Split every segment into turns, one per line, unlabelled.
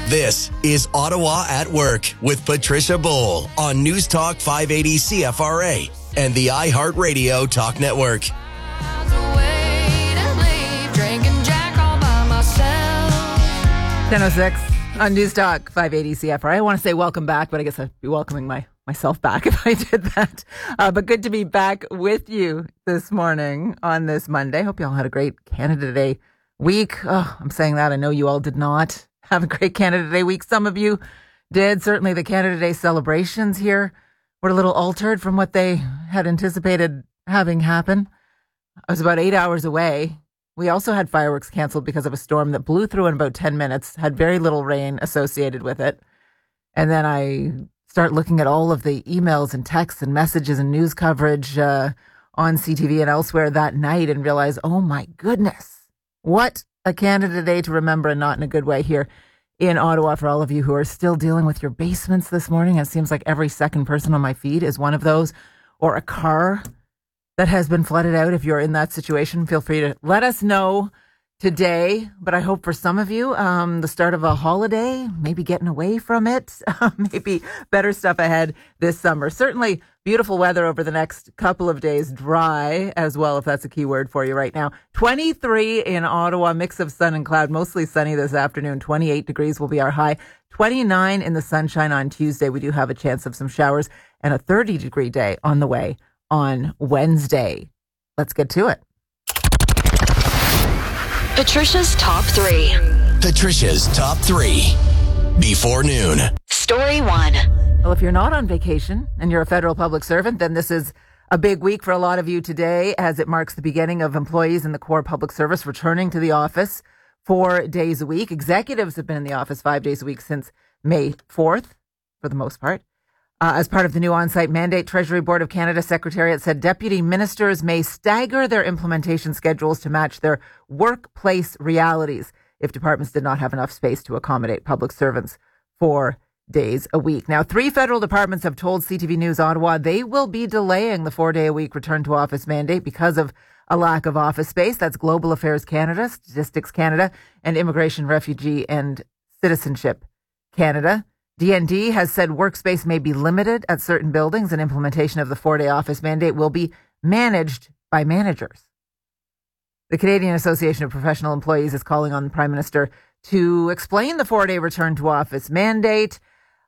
This is Ottawa at Work with Patricia Bowl on News Talk 580 CFRA and the iHeartRadio Talk Network.
10:06 on News Talk 580 CFRA. I want to say welcome back, but I guess I'd be welcoming myself back if I did that. But good to be back with you this morning on this Monday. Hope you all had a great Canada Day week. Oh, I'm saying that. I know you all did not have a great Canada Day week. Some of you did. Certainly the Canada Day celebrations here were a little altered from what they had anticipated having happen. I was about 8 hours away. We also had fireworks canceled because of a storm that blew through in about 10 minutes, had very little rain associated with it. And then I start looking at all of the emails and texts and messages and news coverage on CTV and elsewhere that night and realize, oh my goodness, what a Canada Day to remember, and not in a good way here in Ottawa for all of you who are still dealing with your basements this morning. It seems like every second person on my feed is one of those, or a car that has been flooded out. If you're in that situation, feel free to let us know today. But I hope for some of you, the start of a holiday, maybe getting away from it, maybe better stuff ahead this summer. Certainly beautiful weather over the next couple of days, dry as well, if that's a key word for you right now. 23 in Ottawa, mix of sun and cloud, mostly sunny this afternoon. 28 degrees will be our high. 29 in the sunshine on Tuesday. We do have a chance of some showers, and a 30-degree day on the way on Wednesday. Let's get to it.
Patricia's Top 3.
Patricia's Top 3 before noon.
Story 1.
Well, if you're not on vacation and you're a federal public servant, then this is a big week for a lot of you today, as it marks the beginning of employees in the core public service returning to the office 4 days a week. Executives have been in the office 5 days a week since May 4th, for the most part. As part of the new on-site mandate, Treasury Board of Canada Secretariat said deputy ministers may stagger their implementation schedules to match their workplace realities if departments did not have enough space to accommodate public servants 4 days a week. Now, 3 federal departments have told CTV News Ottawa they will be delaying the 4-day-a-week return to office mandate because of a lack of office space. That's Global Affairs Canada, Statistics Canada, and Immigration, Refugee and Citizenship Canada. DND has said workspace may be limited at certain buildings, and implementation of the 4-day office mandate will be managed by managers. The Canadian Association of Professional Employees is calling on the Prime Minister to explain the 4-day return to office mandate.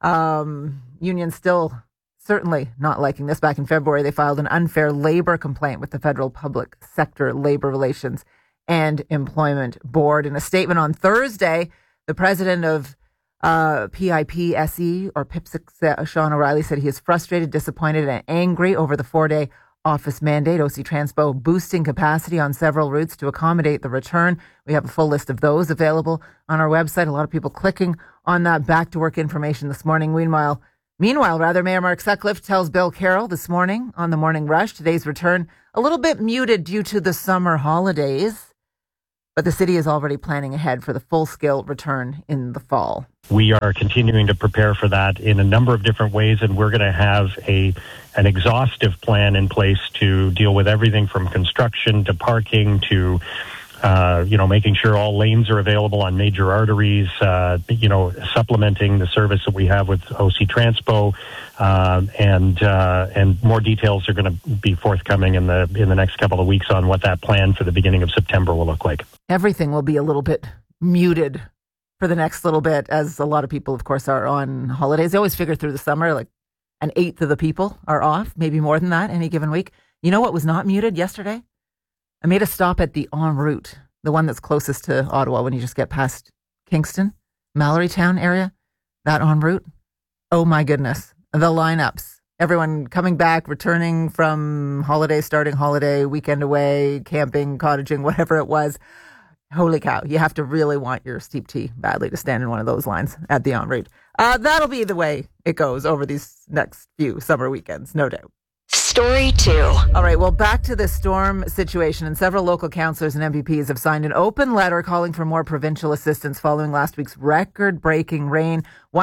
Unions still certainly not liking this. Back in February, they filed an unfair labor complaint with the Federal Public Sector Labor Relations and Employment Board. In a statement on Thursday, the president of PIPSE or PIPSIC, Sean O'Reilly, said he is frustrated, disappointed, and angry over the 4-day office mandate. OC Transpo boosting capacity on several routes to accommodate the return. We have a full list of those available on our website. A lot of people clicking on that back to work information this morning. Meanwhile, Mayor Mark Sutcliffe tells Bill Carroll this morning on the Morning Rush, today's return a little bit muted due to the summer holidays. But the city is already planning ahead for the full-scale return in the fall.
We are continuing to prepare for that in a number of different ways, and we're going to have an exhaustive plan in place to deal with everything from construction to parking to making sure all lanes are available on major arteries, supplementing the service that we have with OC Transpo, and more details are going to be forthcoming in the next couple of weeks on what that plan for the beginning of September will look like.
Everything will be a little bit muted for the next little bit, as a lot of people, of course, are on holidays. They always figure through the summer, like an eighth of the people are off, maybe more than that any given week. You know what was not muted yesterday? I made a stop at the en route, the one that's closest to Ottawa when you just get past Kingston, Mallorytown area, that en route. Oh my goodness, the lineups. Everyone coming back, returning from holiday, starting holiday, weekend away, camping, cottaging, whatever it was. Holy cow, you have to really want your steep tea badly to stand in one of those lines at the en route. That'll be the way it goes over these next few summer weekends, no doubt.
Story 2.
All right, well, back to the storm situation, and several local councillors and MPPs have signed an open letter calling for more provincial assistance following last week's record-breaking rain.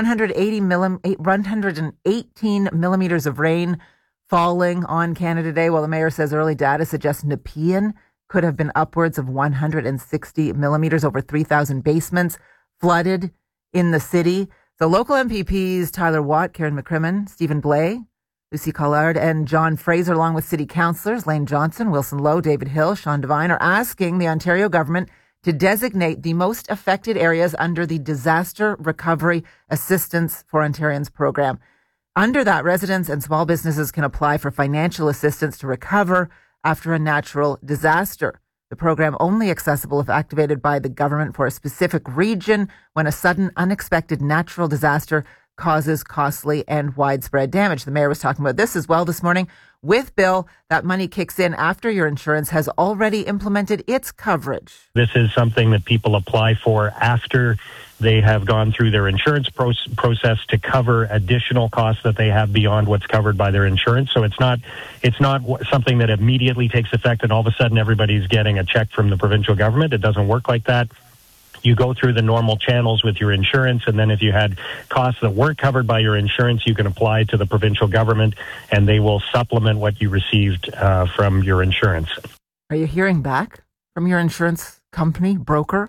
118 millimeters of rain falling on Canada Day, while the mayor says early data suggests Nepean could have been upwards of 160 millimeters. Over 3,000 basements flooded in the city. So local MPPs Tyler Watt, Karen McCrimmon, Stephen Blais, Lucy Collard, and John Fraser, along with city councillors Lane Johnson, Wilson Lowe, David Hill, Sean Devine, are asking the Ontario government to designate the most affected areas under the Disaster Recovery Assistance for Ontarians program. Under that, residents and small businesses can apply for financial assistance to recover after a natural disaster. The program only accessible if activated by the government for a specific region when a sudden, unexpected natural disaster causes costly and widespread damage. The mayor was talking about this as well this morning. With Bill, that money kicks in after your insurance has already implemented its coverage.
This is something that people apply for after they have gone through their insurance process to cover additional costs that they have beyond what's covered by their insurance. So it's not something that immediately takes effect and all of a sudden everybody's getting a check from the provincial government. It doesn't work like that. You go through the normal channels with your insurance, and then if you had costs that weren't covered by your insurance, you can apply to the provincial government, and they will supplement what you received from your insurance.
Are you hearing back from your insurance company, broker?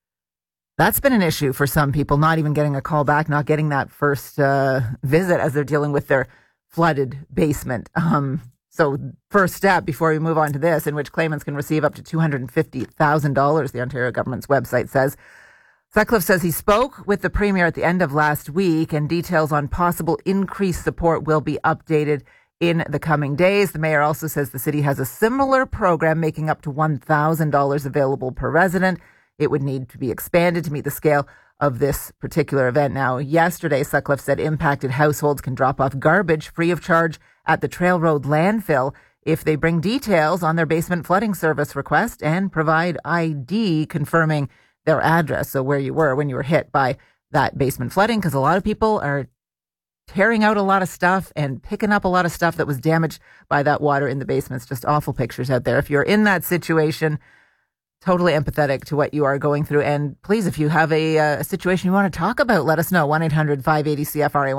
That's been an issue for some people, not even getting a call back, not getting that first visit as they're dealing with their flooded basement. So first step before we move on to this, in which claimants can receive up to $250,000, the Ontario government's website says. Sutcliffe says he spoke with the Premier at the end of last week, and details on possible increased support will be updated in the coming days. The mayor also says the city has a similar program making up to $1,000 available per resident. It would need to be expanded to meet the scale of this particular event. Now, yesterday, Sutcliffe said impacted households can drop off garbage free of charge at the Trail Road landfill if they bring details on their basement flooding service request and provide ID confirming their address, so where you were when you were hit by that basement flooding, because a lot of people are tearing out a lot of stuff and picking up a lot of stuff that was damaged by that water in the basements. Just awful pictures out there. If you're in that situation, totally empathetic to what you are going through. And please, if you have a situation you want to talk about, let us know. 1-800-580-CFRA,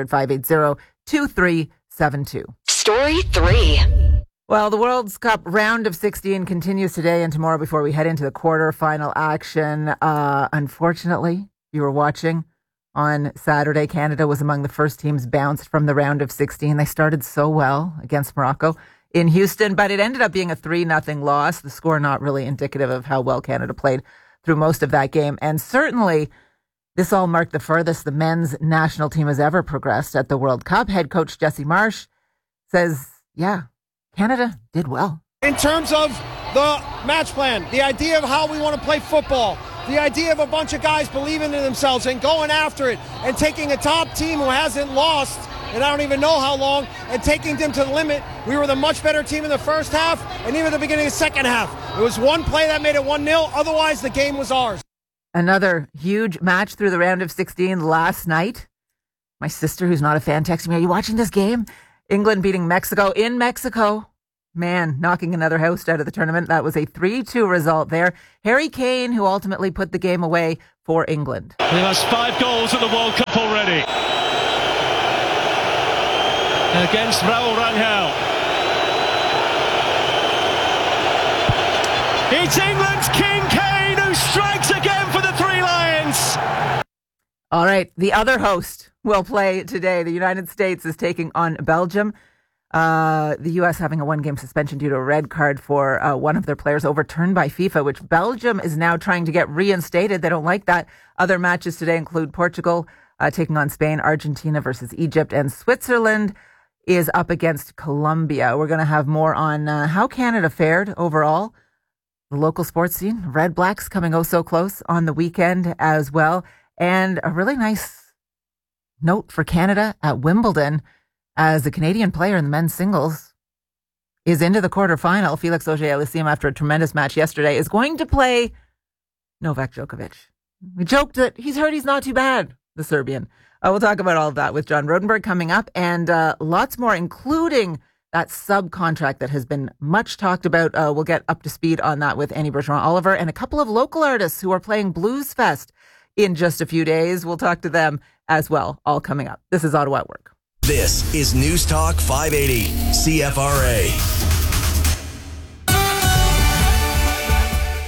1-800-580-2372.
Story 3.
Well, the World Cup round of 16 continues today and tomorrow before we head into the quarterfinal action. Unfortunately, you were watching on Saturday. Canada was among the first teams bounced from the round of 16. They started so well against Morocco in Houston, but it ended up being a 3-0 loss. The score not really indicative of how well Canada played through most of that game. And certainly, this all marked the furthest the men's national team has ever progressed at the World Cup. Head coach Jesse Marsh says, yeah, Canada did well.
In terms of the match plan, the idea of how we want to play football, the idea of a bunch of guys believing in themselves and going after it and taking a top team who hasn't lost, and I don't even know how long, and taking them to the limit. We were the much better team in the first half and even at the beginning of the second half. It was one play that made it 1-0. Otherwise, the game was ours.
Another huge match through the round of 16 last night. My sister, who's not a fan, texted me, are you watching this game? England beating Mexico in Mexico. Man, knocking another host out of the tournament. That was a 3-2 result there. Harry Kane, who ultimately put the game away for England.
He has 5 goals at the World Cup already. Against Raul Rangel. It's England's King Kane who strikes again for the Three Lions.
All right, the other host will play today. The United States is taking on Belgium. The U.S. having a 1-game suspension due to a red card for one of their players overturned by FIFA, which Belgium is now trying to get reinstated. They don't like that. Other matches today include Portugal taking on Spain, Argentina versus Egypt, and Switzerland is up against Colombia. We're going to have more on how Canada fared overall. The local sports scene, Red Blacks coming oh so close on the weekend as well. And a really nice note for Canada at Wimbledon, as a Canadian player in the men's singles is into the quarterfinal. Felix Auger-Aliassime, after a tremendous match yesterday, is going to play Novak Djokovic. We joked that he's hurt, he's not too bad, the Serbian. We'll talk about all of that with John Rodenberg coming up, and lots more, including that subcontract that has been much talked about. We'll get up to speed on that with Annie Bergeron-Oliver and a couple of local artists who are playing Blues Fest in just a few days. We'll talk to them as well, all coming up. This is Ottawa at Work.
This is News Talk 580 CFRA.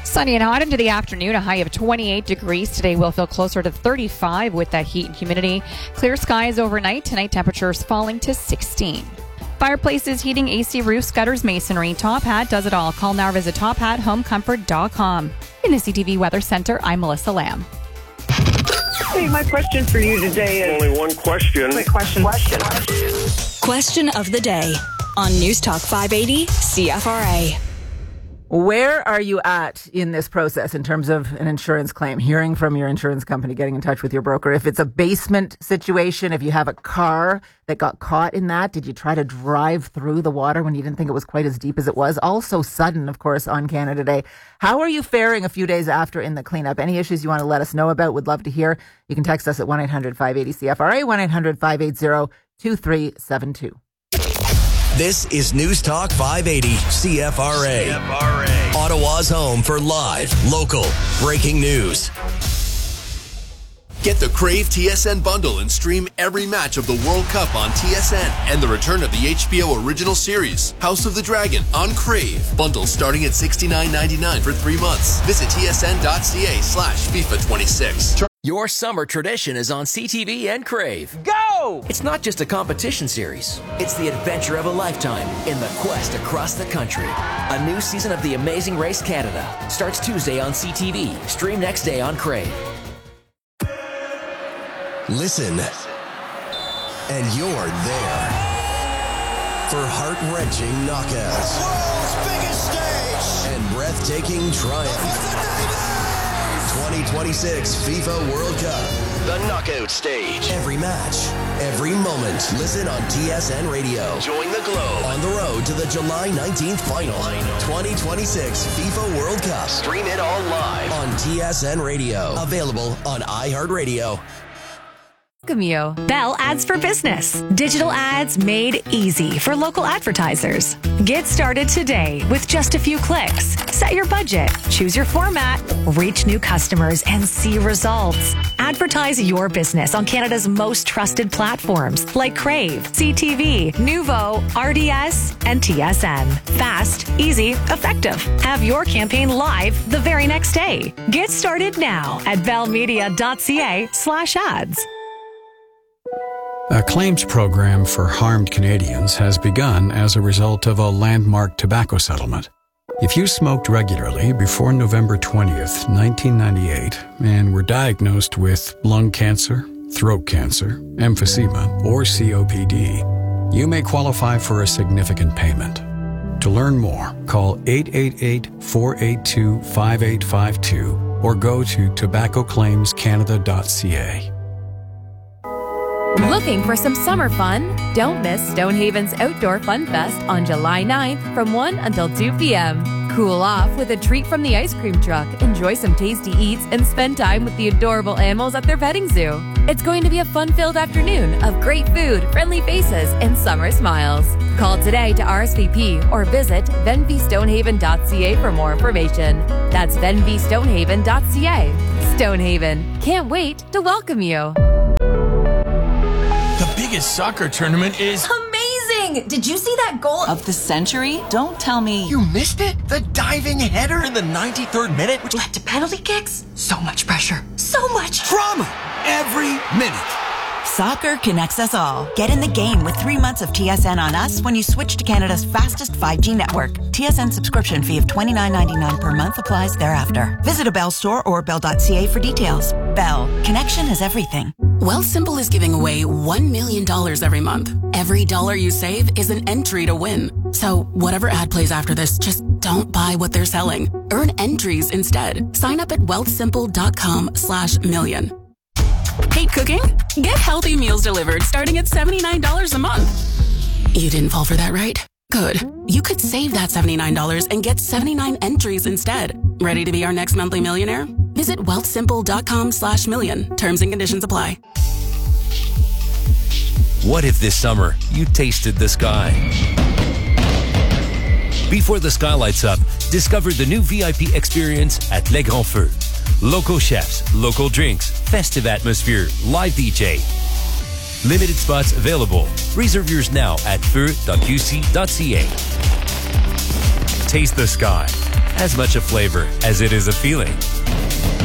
Sunny and hot into the afternoon, a high of 28 degrees. Today we'll feel closer to 35 with that heat and humidity. Clear skies overnight. Tonight temperatures falling to 16. Fireplaces, heating, AC roofs, gutters, masonry. Top Hat does it all. Call now or visit tophatohomecomfort.com. In the CTV Weather Center, I'm Melissa Lamb.
Hey, my question for you today is...
Only one question.
Quick question.
Question of the day on News Talk 580 CFRA.
Where are you at in this process in terms of an insurance claim? Hearing from your insurance company, getting in touch with your broker. If it's a basement situation, if you have a car that got caught in that, did you try to drive through the water when you didn't think it was quite as deep as it was? Also sudden, of course, on Canada Day. How are you faring a few days after in the cleanup? Any issues you want to let us know about? Would love to hear. You can text us at 1-800-580-CFRA, 1-800-580-2372.
This is News Talk 580 CFRA. Ottawa's home for live, local, breaking news.
Get the Crave TSN bundle and stream every match of the World Cup on TSN and the return of the HBO original series, House of the Dragon, on Crave. Bundle starting at $69.99 for 3 months. Visit tsn.ca/FIFA26.
Your summer tradition is on CTV and Crave.
Go!
It's not just a competition series. It's the adventure of a lifetime in the quest across the country. A new season of The Amazing Race Canada starts Tuesday on CTV. Stream next day on Crave.
Listen, and you're there for heart-wrenching knockouts.
The world's biggest stage!
And breathtaking triumph. 2026 FIFA World Cup.
The knockout stage.
Every match, every moment. Listen on TSN Radio.
Join the globe.
On the road to the July 19th final. 2026 FIFA World Cup.
Stream it all live.
On TSN Radio. Available on iHeartRadio.
Welcome you. Bell Ads for Business. Digital ads made easy for local advertisers. Get started today with just a few clicks. Set your budget, choose your format, reach new customers, and see results. Advertise your business on Canada's most trusted platforms like Crave, CTV, Nuvo, RDS, and TSN. Fast, easy, effective. Have your campaign live the very next day. Get started now at bellmedia.ca/ads.
A claims program for harmed Canadians has begun as a result of a landmark tobacco settlement. If you smoked regularly before November 20th, 1998, and were diagnosed with lung cancer, throat cancer, emphysema, or COPD, you may qualify for a significant payment. To learn more, call 888-482-5852 or go to tobaccoclaimscanada.ca.
Looking for some summer fun? Don't miss Stonehaven's Outdoor Fun Fest on July 9th from 1 until 2 p.m. Cool off with a treat from the ice cream truck, enjoy some tasty eats, and spend time with the adorable animals at their petting zoo. It's going to be a fun-filled afternoon of great food, friendly faces, and summer smiles. Call today to RSVP or visit venvystonehaven.ca for more information. That's venvystonehaven.ca. Stonehaven, can't wait to welcome you.
The biggest soccer tournament is
amazing! Did you see that goal of the century? Don't tell me
you missed it? The diving header in the 93rd minute,
which led to penalty kicks? So much pressure. So much
drama every minute.
Soccer connects us all. Get in the game with 3 months of TSN on us when you switch to Canada's fastest 5G network. TSN subscription fee of $29.99 per month applies thereafter. Visit a Bell store or bell.ca for details. Bell. Connection is everything.
Wealthsimple is giving away $1 million every month. Every dollar you save is an entry to win. So whatever ad plays after this, just don't buy what they're selling. Earn entries instead. Sign up at wealthsimple.com/million. Hate cooking? Get healthy meals delivered starting at $79 a month. You didn't fall for that, right? Good. You could save that $79 and get 79 entries instead. Ready to be our next monthly millionaire? Visit wealthsimple.com/million. Terms and conditions apply.
What if this summer you tasted the sky? Before the sky lights up, discover the new VIP experience at Les Grands Feux. Local chefs, local drinks, festive atmosphere, live DJ. Limited spots available. Reserve yours now at feu.qc.ca. Taste the sky. as much a flavor as it is a feeling.